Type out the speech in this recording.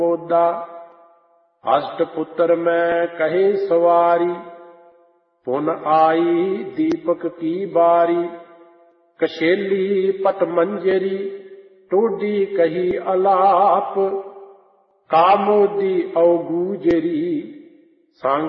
मोदा। अष्टपुत्र में कहे सवारी, पुन आई दीपक की बारी। कशेली पट मंजरी, टोडी कही अलाप। कामोदी औ गूजरी, सांग